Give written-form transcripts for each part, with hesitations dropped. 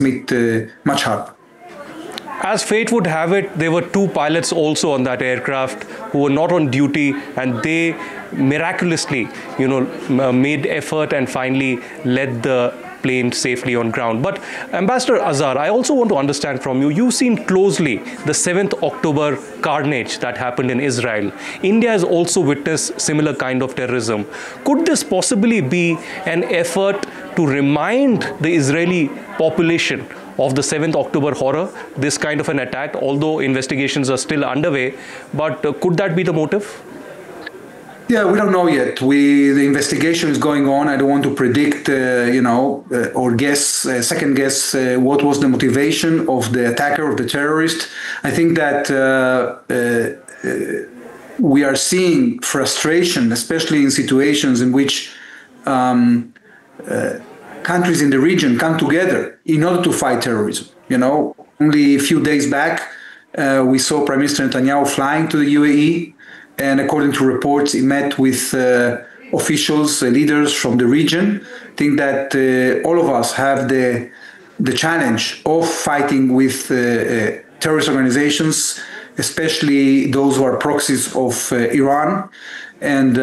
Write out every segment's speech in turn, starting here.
transmit much harm. As fate would have it, there were two pilots also on that aircraft who were not on duty, and they miraculously, made effort and finally led the plane safely on ground. But Ambassador Azhar, I also want to understand from you, you've seen closely the 7th October carnage that happened in Israel. India has also witnessed similar kind of terrorism. Could this possibly be an effort to remind the Israeli population of the 7th October horror, this kind of an attack, although investigations are still underway, but could that be the motive? Yeah, we don't know yet. The investigation is going on. I don't want to predict, or guess, second guess what was the motivation of the attacker, of the terrorist. I think that we are seeing frustration, especially in situations in which countries in the region come together in order to fight terrorism. Only a few days back, we saw Prime Minister Netanyahu flying to the UAE. And according to reports, he met with officials, leaders from the region. I think that all of us have the challenge of fighting with terrorist organizations, especially those who are proxies of Iran. And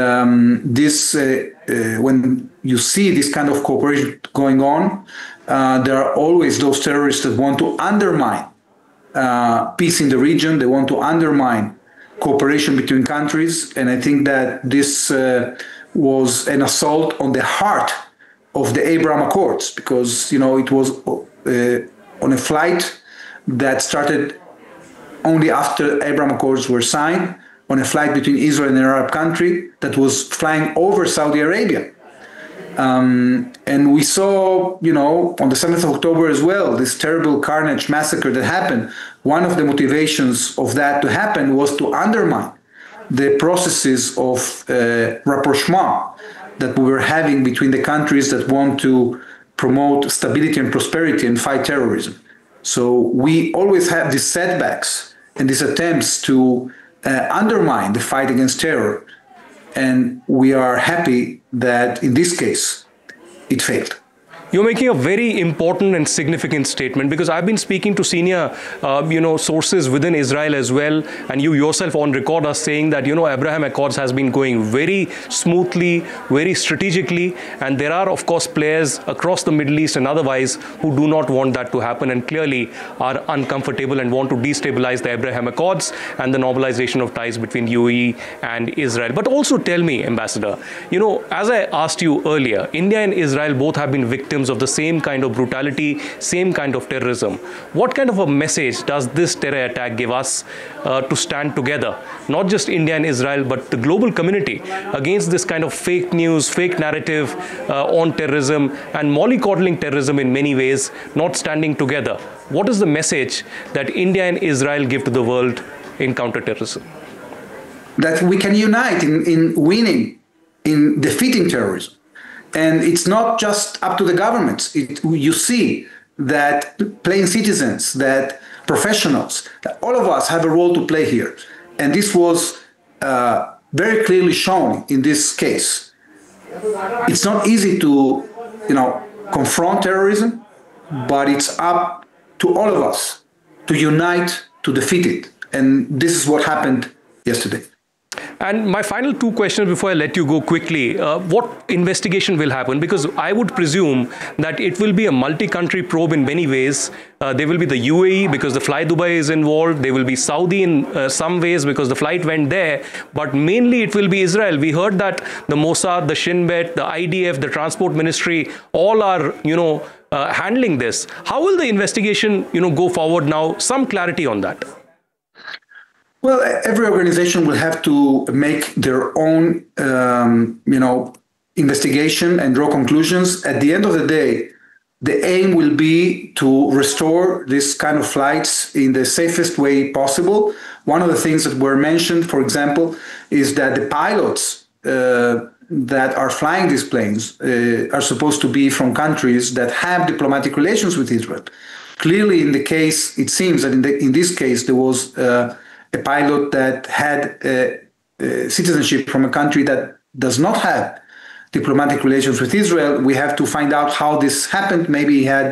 when you see this kind of cooperation going on, there are always those terrorists that want to undermine peace in the region. They want to undermine cooperation between countries, and I think that this was an assault on the heart of the Abraham Accords, because it was on a flight that started only after Abraham Accords were signed, on a flight between Israel and an Arab country that was flying over Saudi Arabia. And we saw, on the 7th of October as well, this terrible carnage massacre that happened. One of the motivations of that to happen was to undermine the processes of rapprochement that we were having between the countries that want to promote stability and prosperity and fight terrorism. So we always have these setbacks and these attempts to undermine the fight against terror. And we are happy that in this case, it failed. You're making a very important and significant statement, because I've been speaking to senior, sources within Israel as well, and you yourself on record are saying that, Abraham Accords has been going very smoothly, very strategically, and there are, of course, players across the Middle East and otherwise who do not want that to happen and clearly are uncomfortable and want to destabilize the Abraham Accords and the normalization of ties between UAE and Israel. But also tell me, Ambassador, as I asked you earlier, India and Israel both have been victims of the same kind of brutality, same kind of terrorism. What kind of a message does this terror attack give us to stand together, not just India and Israel, but the global community against this kind of fake news, fake narrative on terrorism and mollycoddling terrorism in many ways, not standing together? What is the message that India and Israel give to the world in counterterrorism? That we can unite in winning, in defeating terrorism. And it's not just up to the governments. You see that plain citizens, that professionals, that all of us have a role to play here. And this was very clearly shown in this case. It's not easy to, confront terrorism, but it's up to all of us to unite to defeat it. And this is what happened yesterday. And my final two questions before I let you go quickly. What investigation will happen? Because I would presume that it will be a multi-country probe in many ways. There will be the UAE because the Fly Dubai is involved. There will be Saudi in some ways because the flight went there. But mainly it will be Israel. We heard that the Mossad, the Shin Bet, the IDF, the Transport Ministry, all are, handling this. How will the investigation, go forward now? Some clarity on that. Well, every organization will have to make their own, investigation and draw conclusions. At the end of the day, the aim will be to restore this kind of flights in the safest way possible. One of the things that were mentioned, for example, is that the pilots that are flying these planes are supposed to be from countries that have diplomatic relations with Israel. Clearly, in the case, it seems that in this case, there was a pilot that had citizenship from a country that does not have diplomatic relations with Israel. We have to find out how this happened. Maybe he had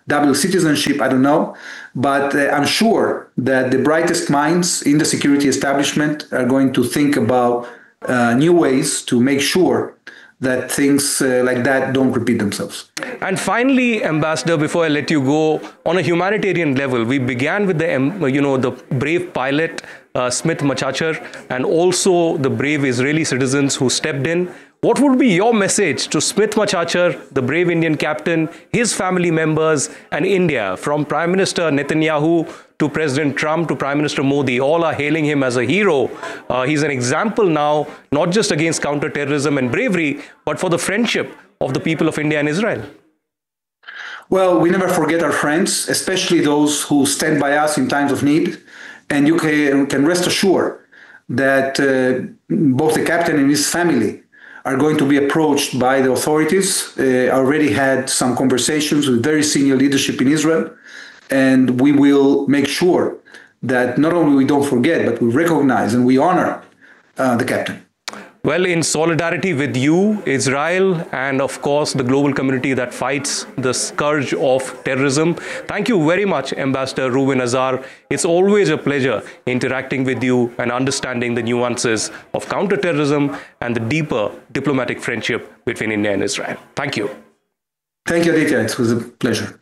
double citizenship, I don't know. But I'm sure that the brightest minds in the security establishment are going to think about new ways to make sure that things like that don't repeat themselves. And finally, Ambassador, before I let you go, on a humanitarian level, we began with the brave pilot Smith Machachar, and also the brave Israeli citizens who stepped in. What would be your message to Smith Machachar, the brave Indian captain, his family members, and India, from Prime Minister Netanyahu to President Trump to Prime Minister Modi? All are hailing him as a hero. He's an example now, not just against counter-terrorism and bravery, but for the friendship of the people of India and Israel. Well, we never forget our friends, especially those who stand by us in times of need. And you can rest assured that both the captain and his family are going to be approached by the authorities. I already had some conversations with very senior leadership in Israel, and we will make sure that not only we don't forget, but we recognize and we honor the captain. Well, in solidarity with you, Israel, and of course the global community that fights the scourge of terrorism, thank you very much, Ambassador Reuven Azar. It's always a pleasure interacting with you and understanding the nuances of counterterrorism and the deeper diplomatic friendship between India and Israel. Thank you. Thank you, Aditya. It was a pleasure.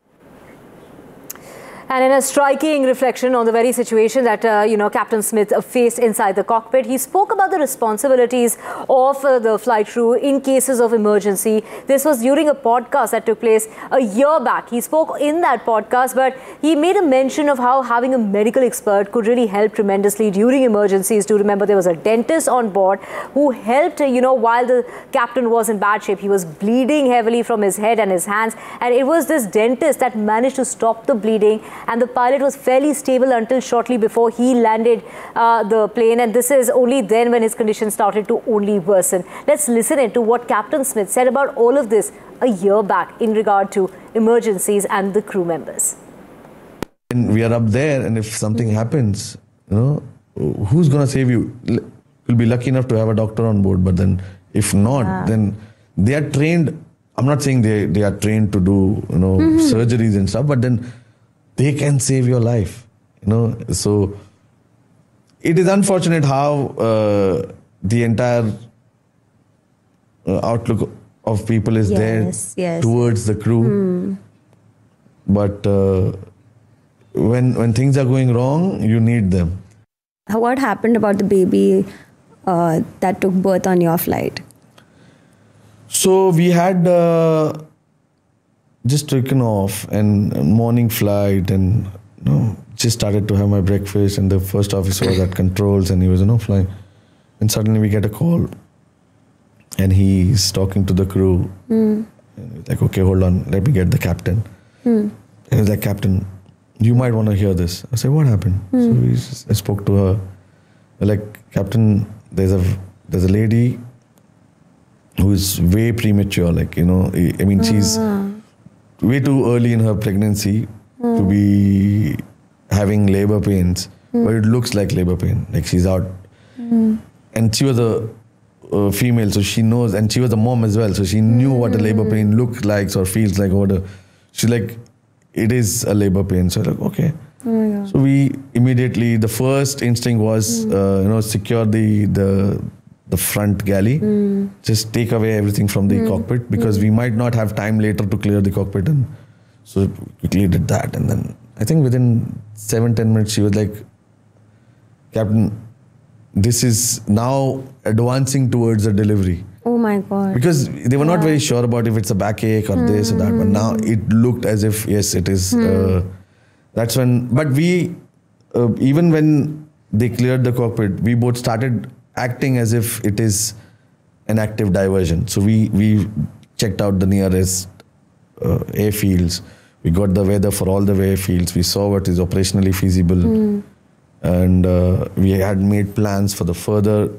And in a striking reflection on the very situation that, Captain Smith faced inside the cockpit, he spoke about the responsibilities of the flight crew in cases of emergency. This was during a podcast that took place a year back. He spoke in that podcast, but he made a mention of how having a medical expert could really help tremendously during emergencies. Do remember there was a dentist on board who helped, while the captain was in bad shape. He was bleeding heavily from his head and his hands. And it was this dentist that managed to stop the bleeding. And the pilot was fairly stable until shortly before he landed the plane. And this is only then when his condition started to only worsen. Let's listen in to what Captain Smith said about all of this a year back in regard to emergencies and the crew members. And we are up there, and if something happens, who's going to save you? You'll be lucky enough to have a doctor on board, but then if not, then they are trained. I'm not saying they are trained to do surgeries and stuff, but then they can save your life, So it is unfortunate how the entire outlook of people is there towards the crew. But when things are going wrong, you need them. What happened about the baby that took birth on your flight? So we had just taken off and morning flight, and just started to have my breakfast, and the first officer was at controls and he was flying, and suddenly we get a call and he's talking to the crew and he's like, okay, hold on, let me get the captain. And he's like, Captain, you might want to hear this. I said, what happened? So I spoke to her, like, Captain, there's a lady who is way premature, she's way too early in her pregnancy to be having labor pains, but it looks like labor pain, like she's out. And she was a female, so she knows, and she was a mom as well, so she knew what a labor pain looks like or feels like. She's like, it is a labor pain. So I'm like, okay. So we immediately, the first instinct was, secure the front galley, just take away everything from the cockpit, because we might not have time later to clear the cockpit. And so quickly did that. And then I think within 7-10 minutes, she was like, Captain, this is now advancing towards a delivery. Oh my God. Because they were not very sure about if it's a backache or this or that, but now it looked as if, yes, it is. That's when, but we, even when they cleared the cockpit, we both started acting as if it is an active diversion. So we checked out the nearest airfields. We got the weather for all the airfields. We saw what is operationally feasible. And we had made plans for the further,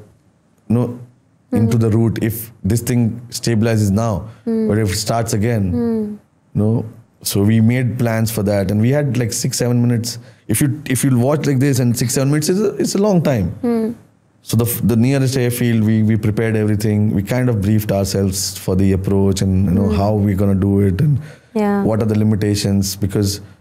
into the route if this thing stabilizes now, but if it starts again, So we made plans for that, and we had like 6-7 minutes. If you watch like this, and 6-7 minutes it's a long time. So the nearest airfield, we prepared everything. We kind of briefed ourselves for the approach and how we're gonna do it, and Yeah. What are the limitations? Because